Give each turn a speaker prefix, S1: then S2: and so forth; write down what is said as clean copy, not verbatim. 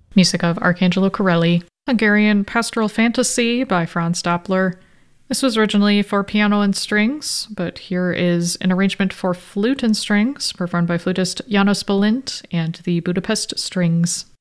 S1: Music of Arcangelo Corelli. Hungarian Pastoral Fantasy by Franz Doppler. This was originally for piano and strings, but here is an arrangement for flute and strings performed by flutist Janos Balint and the Budapest Strings.